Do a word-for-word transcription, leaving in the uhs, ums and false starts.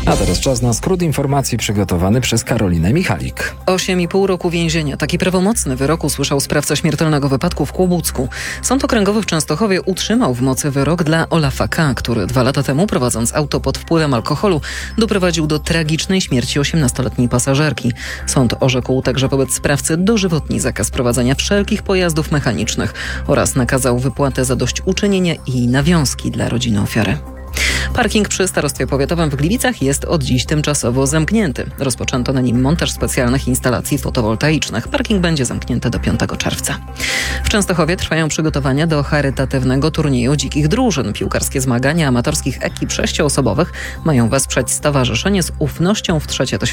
A teraz czas na skrót informacji przygotowany przez Karolinę Michalik. Osiem i pół roku więzienia. Taki prawomocny wyrok usłyszał sprawca śmiertelnego wypadku w Kłobucku. Sąd Okręgowy w Częstochowie utrzymał w mocy wyrok dla Olafa K., który dwa lata temu, prowadząc auto pod wpływem alkoholu, doprowadził do tragicznej śmierci osiemnastoletniej pasażerki. Sąd orzekł także wobec sprawcy dożywotni zakaz prowadzenia wszelkich pojazdów mechanicznych oraz nakazał wypłatę zadośćuczynienia i nawiązki dla rodziny ofiary. Parking przy Starostwie Powiatowym w Gliwicach jest od dziś tymczasowo zamknięty. Rozpoczęto na nim montaż specjalnych instalacji fotowoltaicznych. Parking będzie zamknięty do piątego czerwca. W Częstochowie trwają przygotowania do charytatywnego turnieju dzikich drużyn. Piłkarskie zmagania amatorskich ekip sześcioosobowych mają wesprzeć stowarzyszenie z ufnością w trzecie tysiąclecie.